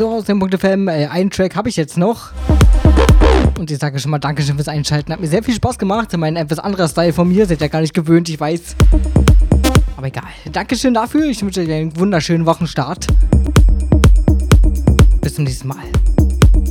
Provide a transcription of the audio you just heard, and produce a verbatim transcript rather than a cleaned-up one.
So, aus dem Punkt F M, äh, einen Track habe ich jetzt noch. Und ich sage schon mal Dankeschön fürs Einschalten. Hat mir sehr viel Spaß gemacht. Mein etwas anderer Style von mir. Seid ja gar nicht gewöhnt, ich weiß. Aber egal. Dankeschön dafür. Ich wünsche euch einen wunderschönen Wochenstart. Bis zum nächsten Mal.